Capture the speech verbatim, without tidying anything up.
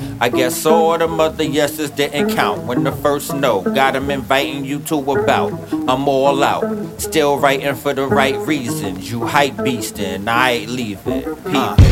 I guess all the mother yeses didn't count when the first no got him inviting you to a bout. I'm all out, still writing for the right reasons. You hype beastin', I ain't leaving. Peep.